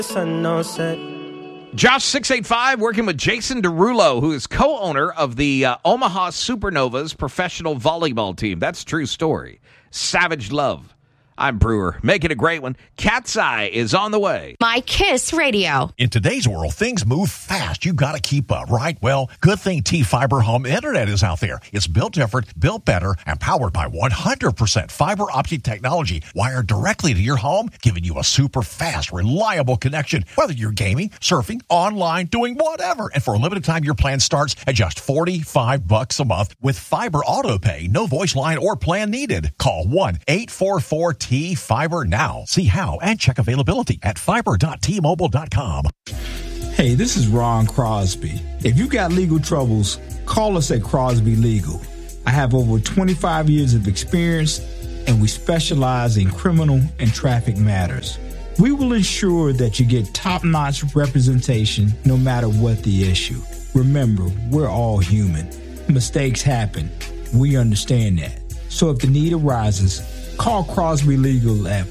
Josh 685 working with Jason Derulo, who is co-owner of the Omaha Supernovas professional volleyball team. That's a true story. Savage Love. I'm Brewer. Make it a great one. Cat's Eye is on the way. My Kiss Radio. In today's world, things move fast. You got to keep up, right? Well, good thing T-Fiber Home Internet is out there. It's built different, built better, and powered by 100% fiber optic technology wired directly to your home, giving you a super fast, reliable connection, whether you're gaming, surfing, online, doing whatever. And for a limited time, your plan starts at just $45 a month with fiber auto pay, no voice line or plan needed. Call 1-844-T-Fiber now. See how and check availability at fiber.tmobile.com. Hey, this is Ron Crosby. If you got legal troubles, call us at Crosby Legal. I have over 25 years of experience, and we specialize in criminal and traffic matters. We will ensure that you get top-notch representation no matter what the issue. Remember, we're all human. Mistakes happen. We understand that. So if the need arises, call Crosby Legal at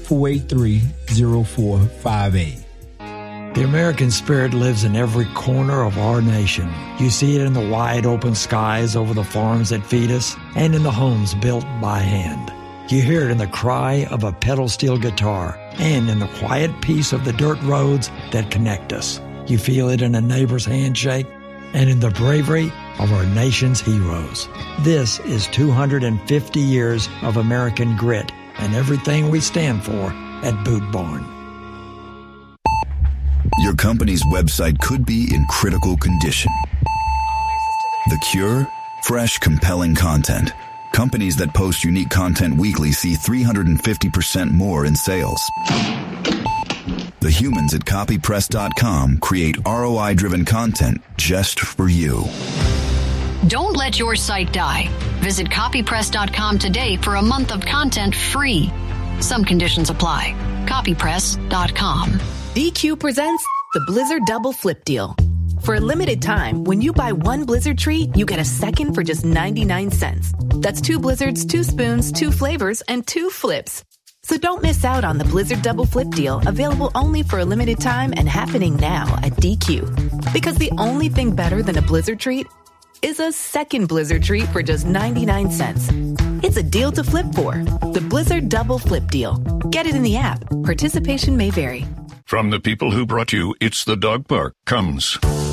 483-0458. The American spirit lives in every corner of our nation. You see it in the wide open skies over the farms that feed us and in the homes built by hand. You hear it in the cry of a pedal steel guitar and in the quiet peace of the dirt roads that connect us. You feel it in a neighbor's handshake and in the bravery of our nation's heroes. This is 250 years of American grit and everything we stand for at Boot Barn. Your company's website could be in critical condition. The cure? Fresh, compelling content. Companies that post unique content weekly see 350% more in sales. The humans at copypress.com create ROI-driven content just for you. Don't let your site die. Visit copypress.com today for a month of content free. Some conditions apply. Copypress.com. DQ presents the Blizzard Double Flip Deal. For a limited time, when you buy one Blizzard treat, you get a second for just 99 cents. That's 2 Blizzards, 2 spoons, 2 flavors, and 2 flips. So don't miss out on the Blizzard Double Flip Deal, available only for a limited time and happening now at DQ. Because the only thing better than a Blizzard treat is a second Blizzard treat for just 99 cents. It's a deal to flip for. The Blizzard Double Flip Deal. Get it in the app. Participation may vary. From the people who brought you It's the Dog Park comes